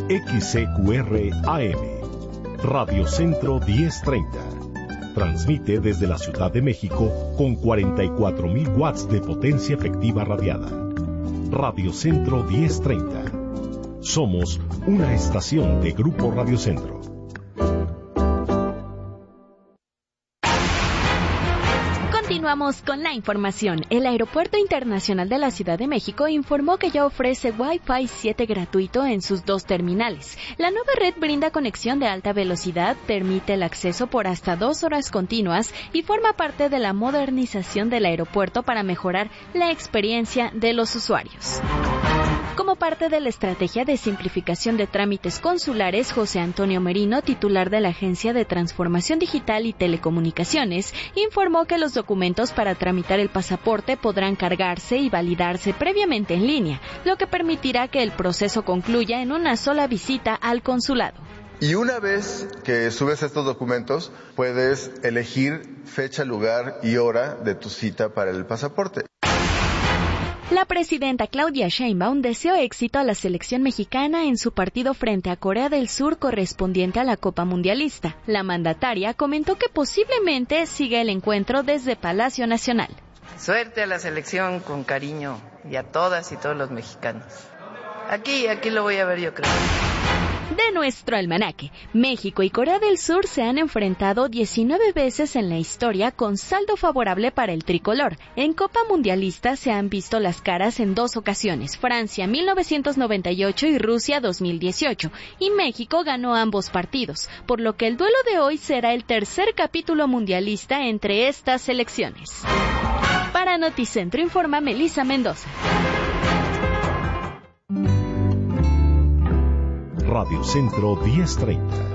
XCQR AM, Radio Centro 1030. Transmite desde la Ciudad de México con 44.000 watts de potencia efectiva radiada. Radio Centro 1030. Somos una estación de Grupo Radio Centro. Continuamos con la información. El Aeropuerto Internacional de la Ciudad de México informó que ya ofrece Wi-Fi 7 gratuito en sus 2 terminales. La nueva red brinda conexión de alta velocidad, permite el acceso por hasta 2 horas continuas y forma parte de la modernización del aeropuerto para mejorar la experiencia de los usuarios. Como parte de la estrategia de simplificación de trámites consulares, José Antonio Merino, titular de la Agencia de Transformación Digital y Telecomunicaciones, informó que los documentos para tramitar el pasaporte podrán cargarse y validarse previamente en línea, lo que permitirá que el proceso concluya en una sola visita al consulado. Y una vez que subes estos documentos, puedes elegir fecha, lugar y hora de tu cita para el pasaporte. La presidenta Claudia Sheinbaum deseó éxito a la selección mexicana en su partido frente a Corea del Sur correspondiente a la Copa Mundialista. La mandataria comentó que posiblemente siga el encuentro desde Palacio Nacional. Suerte a la selección con cariño y a todas y todos los mexicanos. Aquí lo voy a ver, yo creo. De nuestro almanaque, México y Corea del Sur se han enfrentado 19 veces en la historia con saldo favorable para el tricolor. En Copa Mundialista se han visto las caras en 2 ocasiones, Francia 1998 y Rusia 2018, y México ganó ambos partidos, por lo que el duelo de hoy será el tercer capítulo mundialista entre estas selecciones. Para Noticentro informa Melissa Mendoza. Radio Centro 1030.